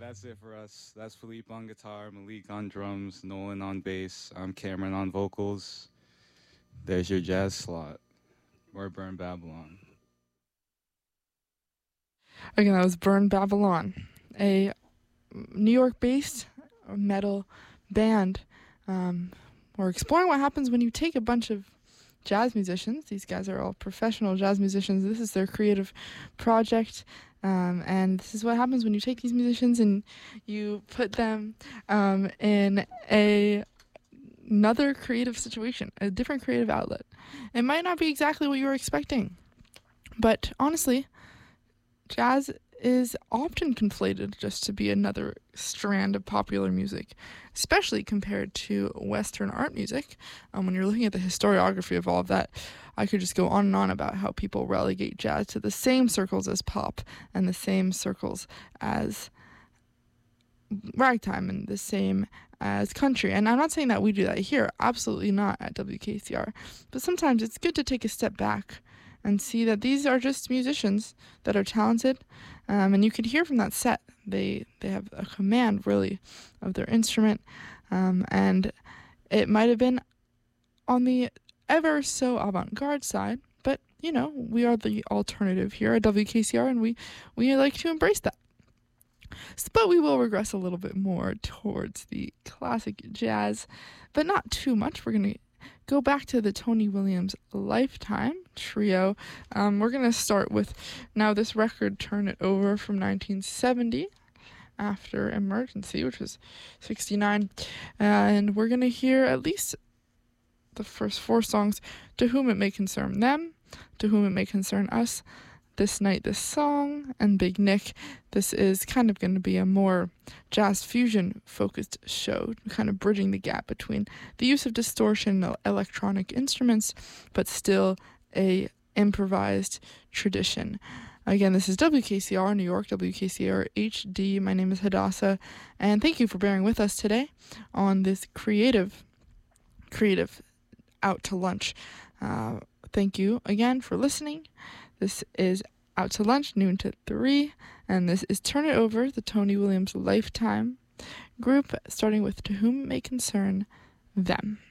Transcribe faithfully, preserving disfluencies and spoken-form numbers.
that's it for us. That's Philippe on guitar, Malik on drums, Nolan on bass. I'm Cameron on vocals. There's your jazz slot. We're Burn Babylon. Again, that was Burn Babylon, a New York-based metal band. Um, we're exploring what happens when you take a bunch of jazz musicians. These guys are all professional jazz musicians. This is their creative project. Um, and this is what happens when you take these musicians and you put them um, in a another creative situation, a different creative outlet. It might not be exactly what you were expecting, but honestly, jazz is often conflated just to be another strand of popular music, especially compared to Western art music. Um, when you're looking at the historiography of all of that, I could just go on and on about how people relegate jazz to the same circles as pop and the same circles as ragtime and the same as country. And I'm not saying that we do that here, absolutely not at W K C R, but sometimes it's good to take a step back and see that these are just musicians that are talented, um, and you can hear from that set they they have a command really of their instrument, um, and it might have been on the ever so avant-garde side, but you know, we are the alternative here at W K C R, and we we like to embrace that. But we will regress a little bit more towards the classic jazz, but not too much. We're going to go back to the Tony Williams Lifetime Trio. Um, we're going to start with now this record, Turn It Over, from nineteen seventy, after Emergency, which was sixty-nine. And we're going to hear at least the first four songs, To Whom It May Concern Them, To Whom It May Concern Us, This Night, This Song, and Big Nick. This is kind of going to be a more jazz fusion focused show, kind of bridging the gap between the use of distortion and electronic instruments, but still a improvised tradition. Again, this is W K C R New York, W K C R H D. My name is Hadassah, and thank you for bearing with us today on this creative, creative out to lunch. Uh, thank you again for listening. This is Out to Lunch, noon to three, and this is Turn It Over, the Tony Williams Lifetime group, starting with To Whom It May Concern Them.